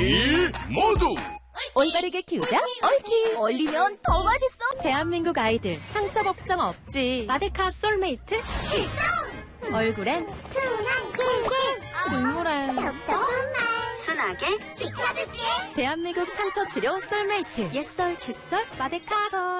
우리 모두 올바르게 키우자 옳키. 올리면 더 맛있어. 대한민국 아이들 상처 걱정 없지. 마데카 솔메이트 출동. 얼굴엔 순한 길게 중물엔 답답한 말 순하게 지켜줄게. 대한민국 상처 치료 솔메이트. 옛설 칫솔 마데카 솔.